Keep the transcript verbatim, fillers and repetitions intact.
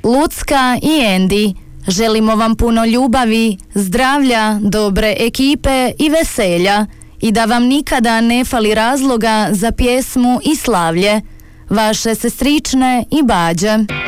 Lucka i Andy, želimo vam puno ljubavi, zdravlja, dobre ekipe i veselja i da vam nikada ne fali razloga za pjesmu i slavlje. Vaše sestrične i Bađe.